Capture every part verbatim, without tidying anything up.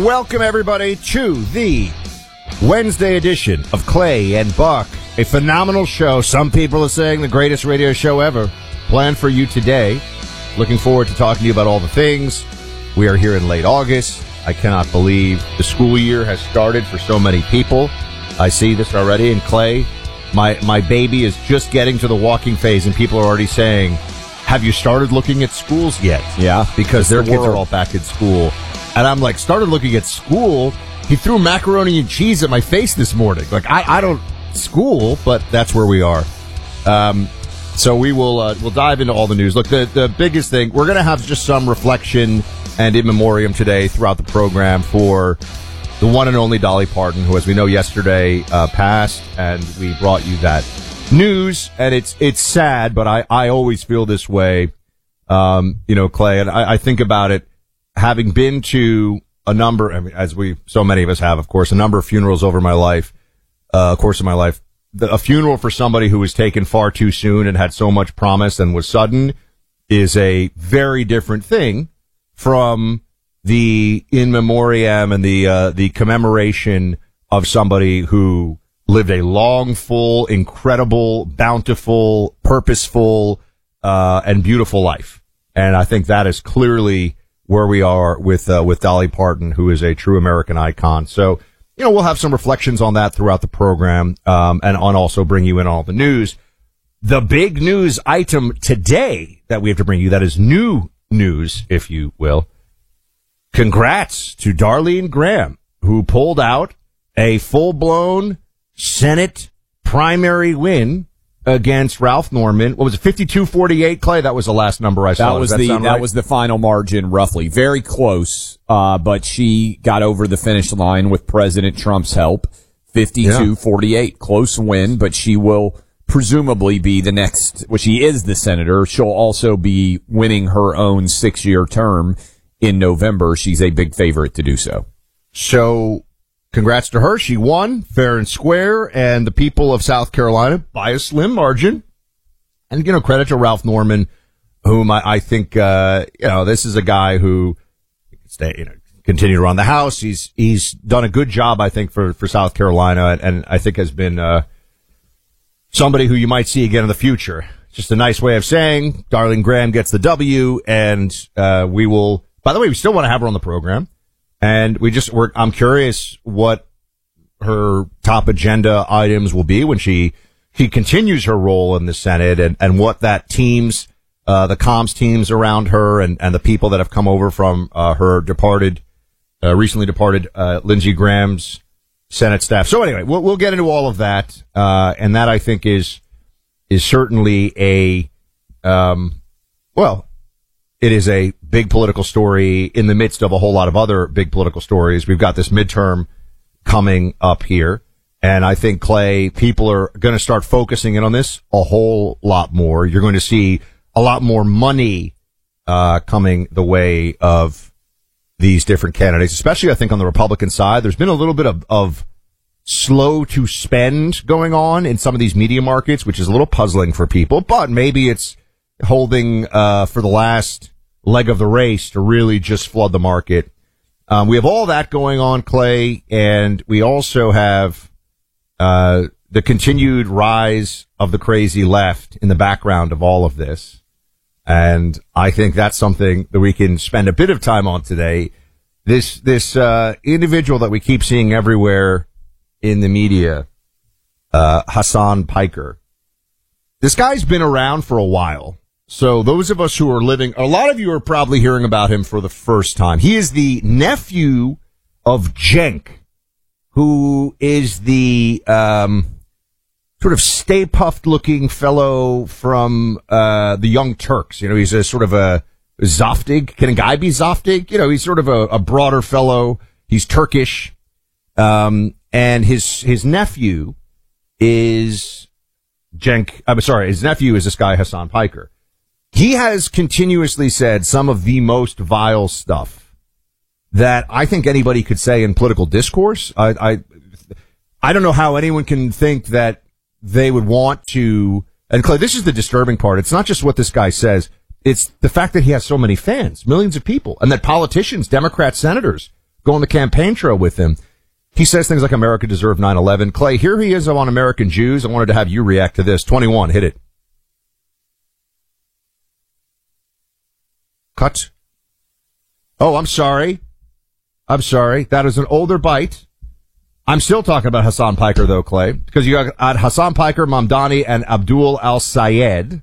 Welcome, everybody, to the Wednesday edition of Clay and Buck, a phenomenal show. Some people are saying the greatest radio show ever. Planned for you today. Looking forward to talking to you about all the things. We are here in late August. I cannot believe the school year has started for so many people. I see this already. And Clay, my, my baby is just getting to the walking phase, and people are already saying, have you started looking at schools yet? Yeah. Because their the kids world. are all back in school. And I'm like, started looking at school? He threw macaroni and cheese at my face this morning. Like, I, I don't, school, but that's where we are. Um, so we will, uh, we'll dive into all the news. Look, the, the biggest thing, we're going to have just some reflection and in memoriam today throughout the program for the one and only Dolly Parton, who, as we know, yesterday, uh, passed, and we brought you that news. And it's, it's sad, but I, I always feel this way. Um, you know, Clay, and I, I think about it, having been to a number, I mean, as we, so many of us have, of course, a number of funerals over my life, uh, course of my life, the, a funeral for somebody who was taken far too soon and had so much promise and was sudden is a very different thing from the in memoriam and the, uh, the commemoration of somebody who lived a long, full, incredible, bountiful, purposeful, uh, and beautiful life. And I think that is clearly where we are with uh, with Dolly Parton, who is a true American icon. So, you know, we'll have some reflections on that throughout the program, um, and on also bring you in all the news. The big news item today that we have to bring you, that is new news, if you will. Congrats to Darlene Graham, who pulled out a full-blown Senate primary win against Ralph Norman. What was it, fifty-two forty-eight, Clay? That was the last number I saw. That was that the that right? was the final margin, roughly. Very close, uh, but she got over the finish line with President Trump's help. fifty-two forty-eight, close win, but she will presumably be the next, well, she is the senator. She'll also be winning her own six-year term in November. She's a big favorite to do so. So, congrats to her. She won fair and square, and the people of South Carolina by a slim margin. And, you know, credit to Ralph Norman, whom I, I think, uh, you know, this is a guy who stay, you know, continue to run the House. He's, he's done a good job, I think, for, for South Carolina, and, and I think has been, uh, somebody who you might see again in the future. Just a nice way of saying Darlene Graham gets the W, and, uh, we will, by the way, we still want to have her on the program. And we just, we're, I'm curious what her top agenda items will be when she, she continues her role in the Senate, and, and what that teams, uh, the comms teams around her and, and the people that have come over from, uh, her departed, uh, recently departed, uh, Lindsey Graham's Senate staff. So anyway, we'll, we'll get into all of that. Uh, and that I think is, is certainly a, um, well, it is a big political story in the midst of a whole lot of other big political stories. We've got this midterm coming up here, and I think, Clay, people are going to start focusing in on this a whole lot more. You're going to see a lot more money uh coming the way of these different candidates, especially, I think, on the Republican side. There's been a little bit of, of slow to spend going on in some of these media markets, which is a little puzzling for people, but maybe it's holding uh for the last leg of the race to really just flood the market. Um, we have all that going on, Clay, and we also have uh the continued rise of the crazy left in the background of all of this. And I think that's something that we can spend a bit of time on today. This this uh individual that we keep seeing everywhere in the media, uh Hasan Piker. This guy's been around for a while. So those of us who are living, a lot of you are probably hearing about him for the first time. He is the nephew of Cenk, who is the um, sort of Stay Puft looking fellow from uh, the Young Turks. You know, he's a sort of a Zoftig. Can a guy be Zoftig? You know, he's sort of a, a broader fellow. He's Turkish. Um, and his his nephew is Cenk. I'm sorry, his nephew is this guy, Hasan Piker. He has continuously said some of the most vile stuff that I think anybody could say in political discourse. I, I, I don't know how anyone can think that they would want to. And Clay, this is the disturbing part. It's not just what this guy says. It's the fact that he has so many fans, millions of people, and that politicians, Democrat senators, go on the campaign trail with him. He says things like America deserved nine eleven. Clay, here he is on American Jews. I wanted to have you react to this. twenty-one, hit it. Cut. Oh, I'm sorry. I'm sorry. That is an older bite. I'm still talking about Hassan Piker, though, Clay, because you got Hassan Piker, Mamdani, and Abdul al-Sayed,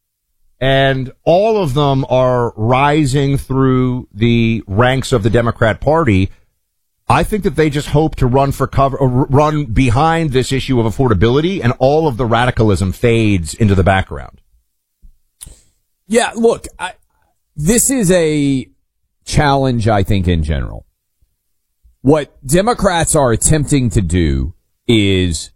and all of them are rising through the ranks of the Democrat Party. I think that they just hope to run for cover, or run behind this issue of affordability, and all of the radicalism fades into the background. Yeah, look, I, this is a challenge, I think, in general. What Democrats are attempting to do is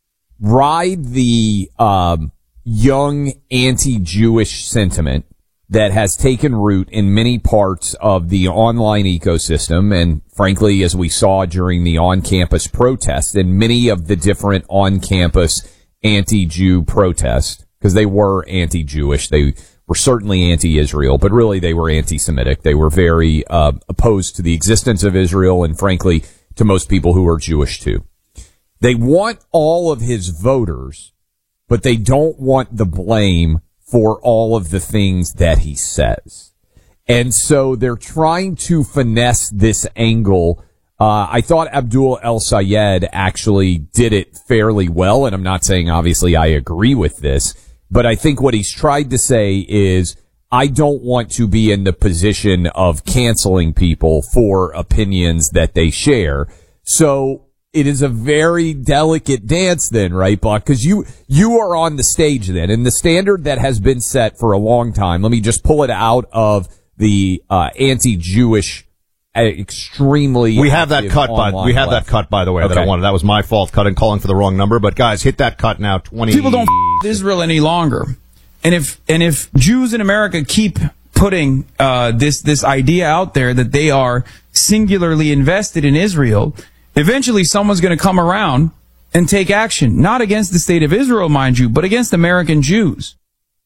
ride the um, young anti-Jewish sentiment that has taken root in many parts of the online ecosystem, and frankly, as we saw during the on-campus protests and many of the different on-campus anti-Jew protests, because they were anti-Jewish, they were certainly anti-Israel, but really they were anti-Semitic. They were very uh, opposed to the existence of Israel and, frankly, to most people who are Jewish, too. They want all of his voters, but they don't want the blame for all of the things that he says. And so they're trying to finesse this angle. Uh, I thought Abdul el-Sayed actually did it fairly well, and I'm not saying, obviously, I agree with this. But I think what he's tried to say is, I don't want to be in the position of canceling people for opinions that they share. So it is a very delicate dance then, right, Buck? Because you, you are on the stage then, and the standard that has been set for a long time, let me just pull it out of the uh, anti-Jewish extremely we have that cut by we have left. that cut by the way okay. that I wanted. That was my fault, cutting calling for the wrong number. But guys, hit that cut now. Twenty people don't f- Israel any longer, and if and if Jews in America keep putting uh, this this idea out there that they are singularly invested in Israel, eventually someone's going to come around and take action, not against the state of Israel, mind you, but against American Jews.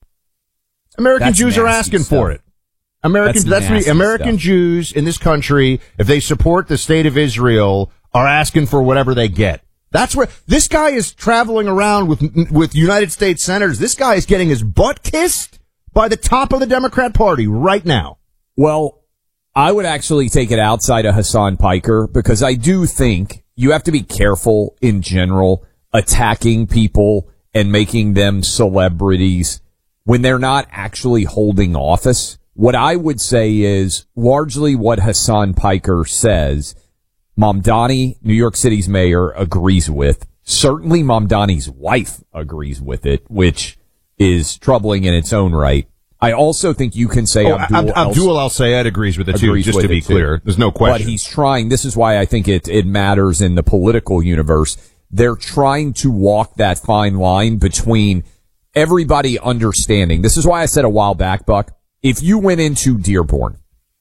American That's Jews are asking stuff. for it. American, that's, that's American stuff. Jews in this country, if they support the state of Israel, are asking for whatever they get. That's where this guy is traveling around with with United States senators. This guy is getting his butt kissed by the top of the Democrat Party right now. Well, I would actually take it outside of Hassan Piker, because I do think you have to be careful in general attacking people and making them celebrities when they're not actually holding office. What I would say is largely what Hassan Piker says, Mamdani, New York City's mayor, agrees with. Certainly Mamdani's wife agrees with it, which is troubling in its own right. I also think you can say oh, Abdul, Ab- Abdul al-Sayed agrees with it too, just to be clear. There's no question. But he's trying, this is why I think it, it matters in the political universe. They're trying to walk that fine line between everybody understanding. This is why I said a while back, Buck, if you went into Dearborn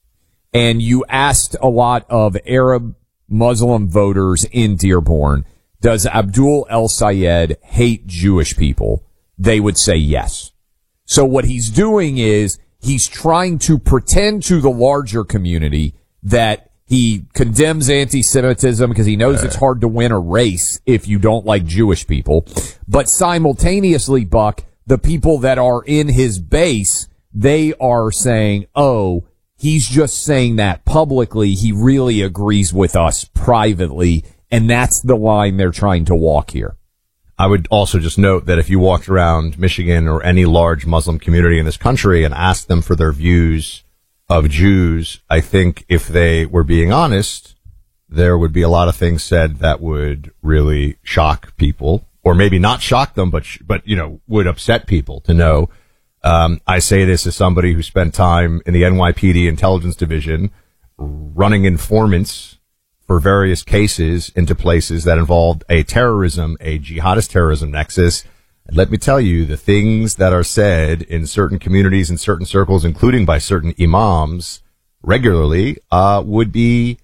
and you asked a lot of Arab Muslim voters in Dearborn, does Abdul el-Sayed hate Jewish people? They would say yes. So what he's doing is he's trying to pretend to the larger community that he condemns anti-Semitism because he knows it's hard to win a race if you don't like Jewish people. But simultaneously, Buck, the people that are in his base, they are saying, oh, he's just saying that publicly. He really agrees with us privately. And that's the line they're trying to walk here. I would also just note that if you walked around Michigan or any large Muslim community in this country and asked them for their views of Jews, I think if they were being honest, there would be a lot of things said that would really shock people, or maybe not shock them, but, but, you know, would upset people to know. Um, I say this as somebody who spent time in the N Y P D Intelligence Division running informants for various cases into places that involved a terrorism, a jihadist terrorism nexus. And let me tell you, the things that are said in certain communities and certain circles, including by certain imams regularly, uh, would be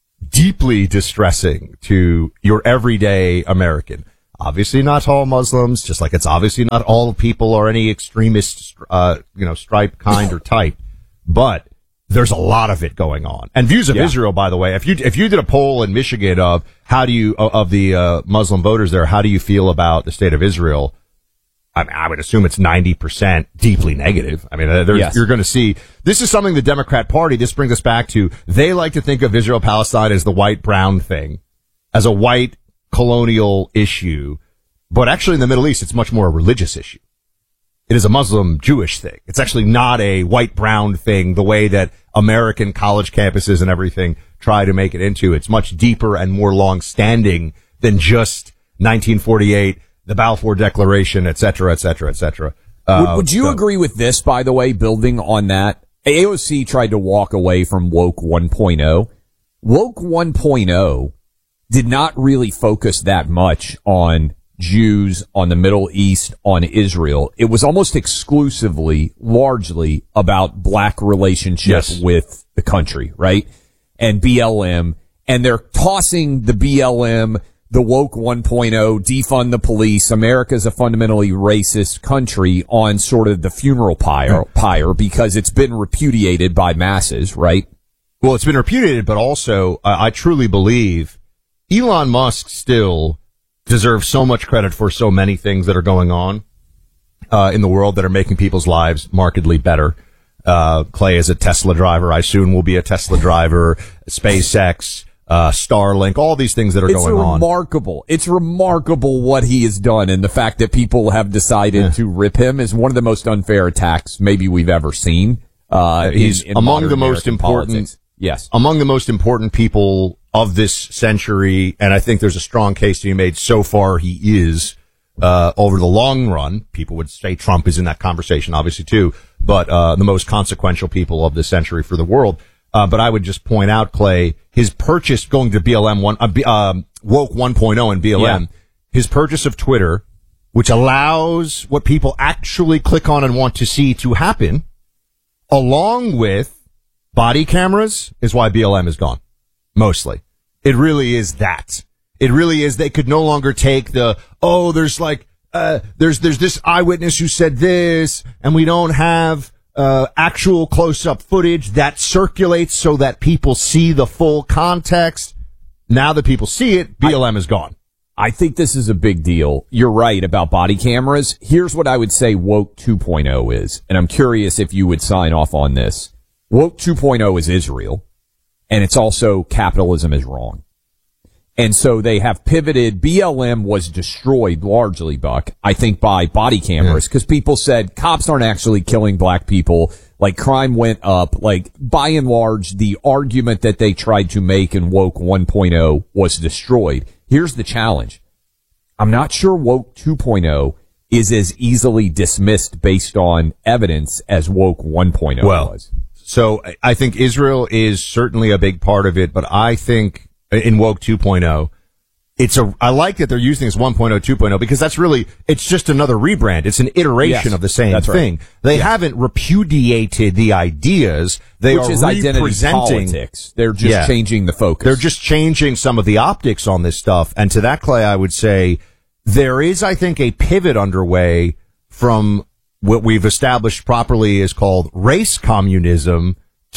deeply distressing to your everyday American. Obviously not all Muslims, just like it's obviously not all people or any extremist, uh, you know, stripe, kind, or type. But there's a lot of it going on. And views of Yeah. Israel, by the way, if you if you did a poll in Michigan of how do you of the uh, Muslim voters there, how do you feel about the state of Israel? I mean, I would assume it's ninety percent deeply negative. I mean, there's, Yes. you're going to see, this is something the Democrat Party, this brings us back to, they like to think of Israel-Palestine as the white-brown thing, as a white colonial issue. But actually in the Middle East, it's much more a religious issue. It is a Muslim-Jewish thing. It's actually not a white-brown thing the way that American college campuses and everything try to make it into. It's much deeper and more long-standing than just nineteen forty-eight, the Balfour Declaration, et cetera, et cetera, et cetera. Uh, would, would you so- agree with this, by the way, building on that? A O C tried to walk away from Woke one point oh. Woke one point oh did not really focus that much on Jews, on the Middle East, on Israel. It was almost exclusively, largely about black relationship Yes. with the country, right? And B L M. And they're tossing the B L M, the Woke one point oh, defund the police, America's a fundamentally racist country on sort of the funeral pyre, pyre because it's been repudiated by masses, right? Well, it's been repudiated, but also uh, I truly believe Elon Musk still deserves so much credit for so many things that are going on uh, in the world that are making people's lives markedly better. Uh, Clay is a Tesla driver. I soon will be a Tesla driver. SpaceX, uh, Starlink, all these things that are It's going on. remarkable. It's remarkable what he has done, and the fact that people have decided Yeah. to rip him is one of the most unfair attacks maybe we've ever seen. Uh, He's in, in among modern the most American important- politics. Yes. among the most important people of this century, and I think there's a strong case to be made so far he is, uh, over the long run. People would say Trump is in that conversation, obviously, too, but, uh, the most consequential people of this century for the world. Uh, but I would just point out, Clay, his purchase going to B L M one, uh, B, um, Woke one point oh and B L M, Yeah. his purchase of Twitter, which allows what people actually click on and want to see to happen, along with body cameras, is why B L M is gone. Mostly. It really is that. It really is. They could no longer take the, oh, there's like, uh, there's, there's this eyewitness who said this, and we don't have, uh, actual close-up footage that circulates so that people see the full context. Now that people see it, B L M is gone. I think this is a big deal. You're right about body cameras. Here's what I would say Woke two point oh is, and I'm curious if you would sign off on this. Woke two point oh is Israel, and it's also capitalism is wrong. And so they have pivoted. B L M was destroyed largely, Buck, I think, by body cameras, because people said cops aren't actually killing black people. Like, crime went up. Like, by and large, the argument that they tried to make in Woke one point oh was destroyed. Here's the challenge. I'm not sure Woke two point oh is as easily dismissed based on evidence as Woke one point oh Well, was. So I- I think Israel is certainly a big part of it, but I think in Woke two point oh, it's a, I like that they're using this one point oh, two point oh, because that's really, it's just another rebrand. It's an iteration Yes, of the same that's right. thing. They Yes. haven't repudiated the ideas. They Which are is identity representing politics. They're just Yeah. changing the focus. They're just changing some of the optics on this stuff. And to that, Clay, I would say there is, I think, a pivot underway from what we've established properly is called race communism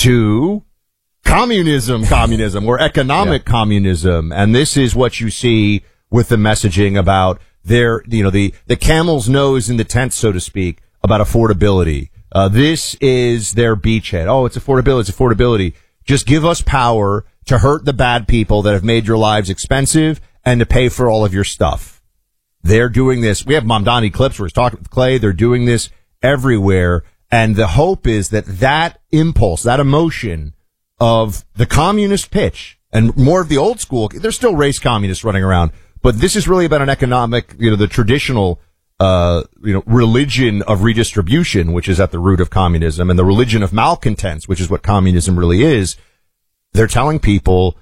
to communism, communism, or economic Yeah. communism. And this is what you see with the messaging about their, you know, the, the camel's nose in the tent, so to speak, about affordability. Uh, this is their beachhead. Oh, it's affordability. It's affordability. Just give us power to hurt the bad people that have made your lives expensive and to pay for all of your stuff. They're doing this. We have Mamdani clips where he's talking with Clay. They're doing this everywhere. And the hope is that that impulse, that emotion of the communist pitch and more of the old school, there's still race communists running around, but this is really about an economic, you know, the traditional, uh, you know, religion of redistribution, which is at the root of communism, and the religion of malcontents, which is what communism really is. They're telling people,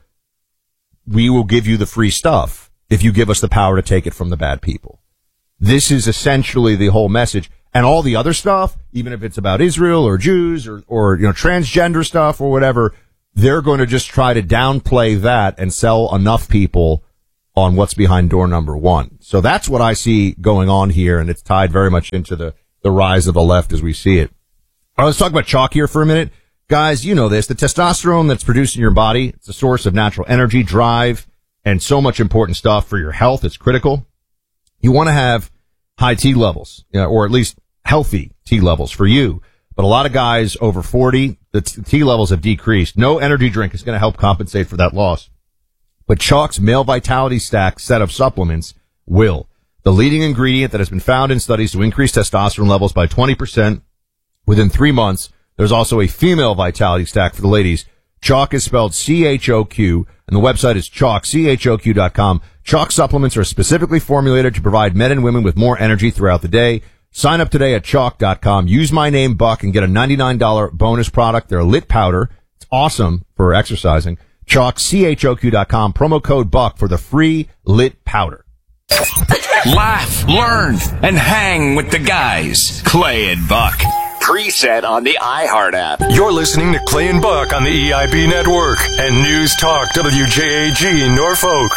we will give you the free stuff if you give us the power to take it from the bad people. This is essentially the whole message. And all the other stuff, even if it's about Israel or Jews or, or, you know, transgender stuff or whatever, they're going to just try to downplay that and sell enough people on what's behind door number one. So that's what I see going on here, and it's tied very much into the, the rise of the left as we see it. All right, let's talk about chalk here for a minute, Guys, you know this. The testosterone that's produced in your body, it's a source of natural energy, drive, and so much important stuff for your health. It's critical. You want to have high T levels, you know, or at least healthy T levels for you. But a lot of guys over forty, the T levels have decreased. No energy drink is going to help compensate for that loss. But Chalk's Male Vitality Stack set of supplements will. The leading ingredient that has been found in studies to increase testosterone levels by twenty percent within three months. There's also a female vitality stack for the ladies. Chalk is spelled C H O Q, and the website is chalk, C H O Q dot com. Chalk supplements are specifically formulated to provide men and women with more energy throughout the day. Sign up today at chalk dot com. Use my name, Buck, and get a ninety-nine dollars bonus product. They're a lit powder. It's awesome for exercising. Chalk, C H O Q dot com. Promo code Buck for the free lit powder. Laugh, learn, and hang with the guys. Clay and Buck. Preset on the iHeart app. You're listening to Clay and Buck on the E I B Network and News Talk W J A G Norfolk.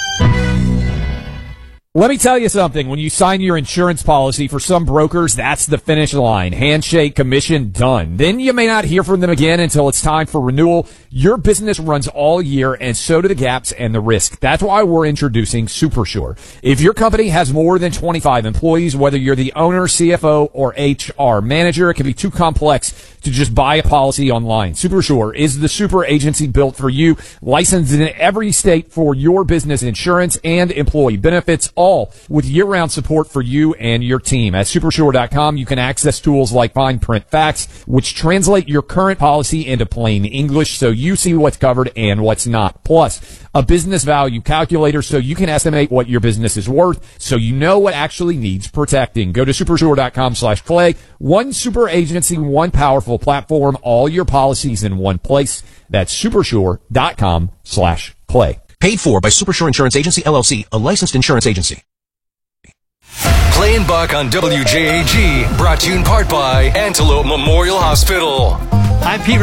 Let me tell you something. When you sign your insurance policy, for some brokers, that's the finish line. Handshake, commission, done. Then you may not hear from them again until it's time for renewal. Your business runs all year, and so do the gaps and the risk. That's why we're introducing SuperSure. If your company has more than twenty-five employees, whether you're the owner, C F O, or H R manager, it can be too complex to just buy a policy online. SuperSure is the super agency built for you, licensed in every state for your business insurance and employee benefits, all with year-round support for you and your team. At supersure dot com, you can access tools like fine print facts, which translate your current policy into plain English so you see what's covered and what's not. Plus, a business value calculator so you can estimate what your business is worth so you know what actually needs protecting. Go to supersure dot com slash Clay. One super agency, one powerful platform, all your policies in one place. That's supersure dot com slash Clay. Paid for by Supersure Insurance Agency, L L C, a licensed insurance agency. Clay and Buck on W J A G, brought to you in part by Antelope Memorial Hospital. I'm Pete